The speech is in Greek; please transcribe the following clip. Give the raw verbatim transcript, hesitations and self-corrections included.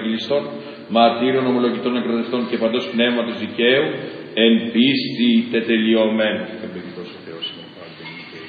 Ευαγγελιστών, μαρτύρων, ομολογητών, εκροτευτών και παντός πνεύματος δικαίου, εν πίστη τετελειωμένου.